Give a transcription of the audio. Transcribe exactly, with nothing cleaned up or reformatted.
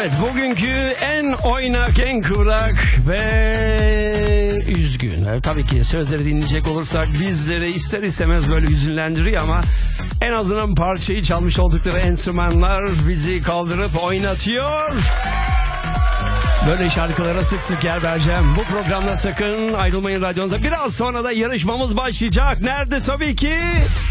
Evet, bugünkü en oynak, en kıvrak ve üzgün. Evet, tabii ki sözleri dinleyecek olursak bizleri ister istemez böyle hüzünlendiriyor ama en azından parçayı çalmış oldukları enstrümanlar bizi kaldırıp oynatıyor. Böyle şarkılara sık sık yer vereceğim. Bu programda sakın ayrılmayın radyonuza. Biraz sonra da yarışmamız başlayacak. Nerede? Tabii ki